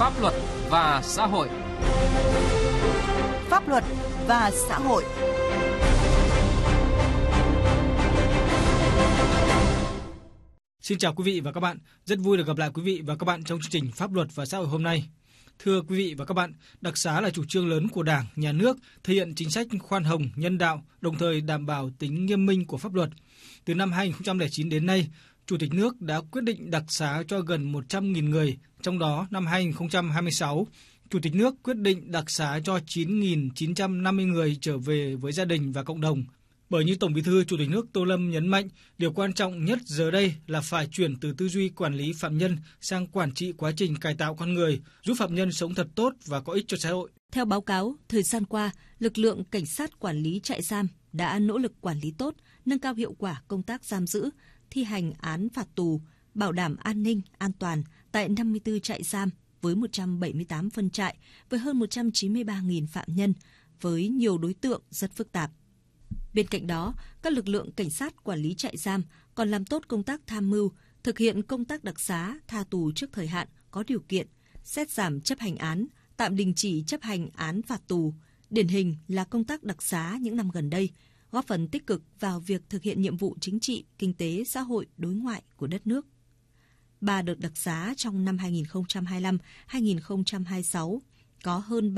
Pháp luật và xã hội. Pháp luật và xã hội. Xin chào quý vị và các bạn, rất vui được gặp lại quý vị và các bạn trong chương trình Pháp luật và xã hội hôm nay. Thưa quý vị và các bạn, đặc xá là chủ trương lớn của Đảng, Nhà nước, thể hiện chính sách khoan hồng, nhân đạo, đồng thời đảm bảo tính nghiêm minh của pháp luật. Từ năm 2009 đến nay, Chủ tịch nước đã quyết định đặc xá cho gần 100.000 người, trong đó năm 2026, Chủ tịch nước quyết định đặc xá cho 9.950 người trở về với gia đình và cộng đồng. Bởi như Tổng Bí thư Chủ tịch nước Tô Lâm nhấn mạnh, điều quan trọng nhất giờ đây là phải chuyển từ tư duy quản lý phạm nhân sang quản trị quá trình cải tạo con người, giúp phạm nhân sống thật tốt và có ích cho xã hội. Theo báo cáo, thời gian qua, lực lượng cảnh sát quản lý trại giam đã nỗ lực quản lý tốt, nâng cao hiệu quả công tác giam giữ, thi hành án phạt tù, bảo đảm an ninh, an toàn tại 54 trại giam với 178 phân trại, với hơn 193.000 phạm nhân, với nhiều đối tượng rất phức tạp. Bên cạnh đó, các lực lượng cảnh sát quản lý trại giam còn làm tốt công tác tham mưu, thực hiện công tác đặc xá, tha tù trước thời hạn có điều kiện, xét giảm chấp hành án, tạm đình chỉ chấp hành án phạt tù. Điển hình là công tác đặc xá những năm gần đây, góp phần tích cực vào việc thực hiện nhiệm vụ chính trị, kinh tế, xã hội, đối ngoại của đất nước. 3 đợt đặc xá trong năm 2025-2026 có hơn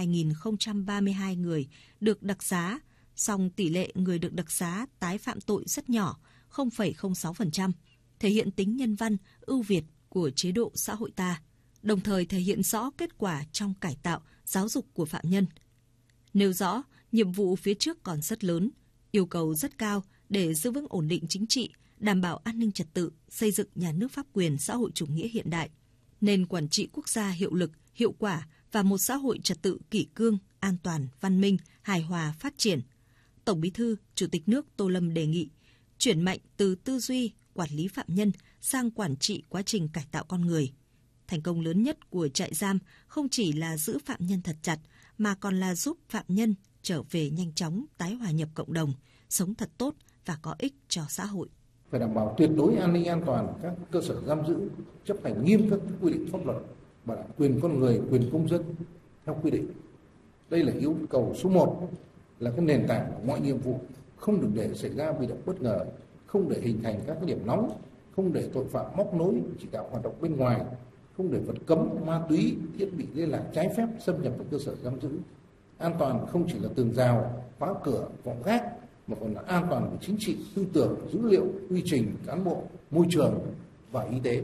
32.032 người được đặc xá, song tỷ lệ người được đặc xá tái phạm tội rất nhỏ, 0,06%, thể hiện tính nhân văn, ưu việt của chế độ xã hội ta, đồng thời thể hiện rõ kết quả trong cải tạo, giáo dục của phạm nhân. Nêu rõ, nhiệm vụ phía trước còn rất lớn, yêu cầu rất cao để giữ vững ổn định chính trị, đảm bảo an ninh trật tự, xây dựng nhà nước pháp quyền xã hội chủ nghĩa hiện đại, nền quản trị quốc gia hiệu lực, hiệu quả và một xã hội trật tự kỷ cương, an toàn, văn minh, hài hòa, phát triển. Tổng Bí thư, Chủ tịch nước Tô Lâm đề nghị chuyển mạnh từ tư duy quản lý phạm nhân sang quản trị quá trình cải tạo con người. Thành công lớn nhất của trại giam không chỉ là giữ phạm nhân thật chặt, mà còn là giúp phạm nhân trở về nhanh chóng tái hòa nhập cộng đồng, sống thật tốt và có ích cho xã hội. Phải đảm bảo tuyệt đối an ninh an toàn các cơ sở giam giữ, chấp hành nghiêm các quy định pháp luật, bảo đảm quyền con người, quyền công dân theo quy định. Đây là yêu cầu số 1, là cái nền tảng của mọi nhiệm vụ, không được để xảy ra bị động bất ngờ, không để hình thành các cái điểm nóng, không để tội phạm móc nối chỉ đạo hoạt động bên ngoài, không để vật cấm, ma túy, thiết bị liên lạc trái phép xâm nhập vào cơ sở giam giữ. An toàn không chỉ là tường rào, phá cửa, vọng gác, mà còn là an toàn về chính trị, tư tưởng, dữ liệu, quy trình, cán bộ, môi trường và y tế.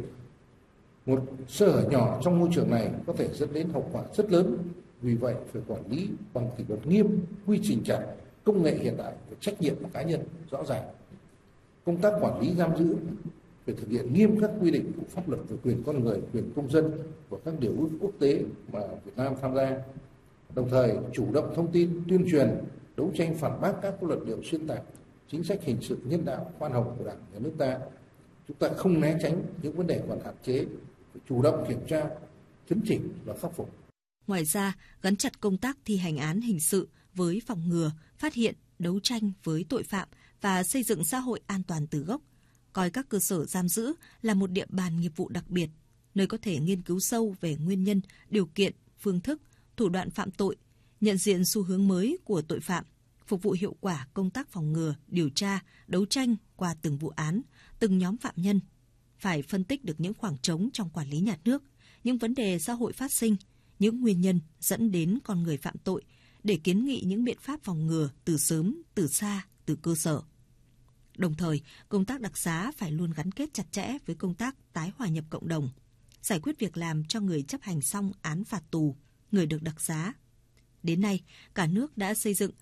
Một sơ hở nhỏ trong môi trường này có thể dẫn đến hậu quả rất lớn. Vì vậy, phải quản lý bằng kỷ luật nghiêm, quy trình chặt, công nghệ hiện đại và trách nhiệm của cá nhân rõ ràng. Công tác quản lý giam giữ phải thực hiện nghiêm các quy định của pháp luật về quyền con người, quyền công dân và các điều ước quốc tế mà Việt Nam tham gia. Đồng thời, chủ động thông tin, tuyên truyền, đấu tranh phản bác các luận điệu xuyên tạc, chính sách hình sự nhân đạo, khoan hồng của Đảng, Nhà nước ta. Chúng ta không né tránh những vấn đề còn hạn chế, phải chủ động kiểm tra, chấn chỉnh và khắc phục. Ngoài ra, gắn chặt công tác thi hành án hình sự với phòng ngừa, phát hiện, đấu tranh với tội phạm và xây dựng xã hội an toàn từ gốc, coi các cơ sở giam giữ là một địa bàn nghiệp vụ đặc biệt, nơi có thể nghiên cứu sâu về nguyên nhân, điều kiện, phương thức, thủ đoạn phạm tội, nhận diện xu hướng mới của tội phạm, phục vụ hiệu quả công tác phòng ngừa, điều tra, đấu tranh qua từng vụ án, từng nhóm phạm nhân. Phải phân tích được những khoảng trống trong quản lý nhà nước, những vấn đề xã hội phát sinh, những nguyên nhân dẫn đến con người phạm tội để kiến nghị những biện pháp phòng ngừa từ sớm, từ xa, từ cơ sở. Đồng thời, công tác đặc xá phải luôn gắn kết chặt chẽ với công tác tái hòa nhập cộng đồng, giải quyết việc làm cho người chấp hành xong án phạt tù, người được đặc xá. Đến nay, cả nước đã xây dựng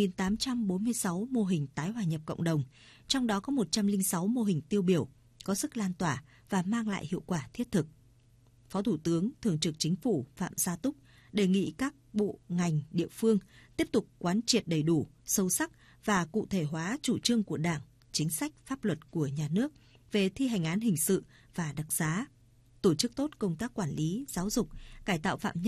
1.846 mô hình tái hòa nhập cộng đồng, trong đó có 106 mô hình tiêu biểu, có sức lan tỏa và mang lại hiệu quả thiết thực. Phó Thủ tướng Thường trực Chính phủ Phạm Gia Túc đề nghị các bộ, ngành, địa phương tiếp tục quán triệt đầy đủ, sâu sắc và cụ thể hóa chủ trương của Đảng, chính sách, pháp luật của nhà nước về thi hành án hình sự và đặc xá, tổ chức tốt công tác quản lý, giáo dục, cải tạo phạm nhân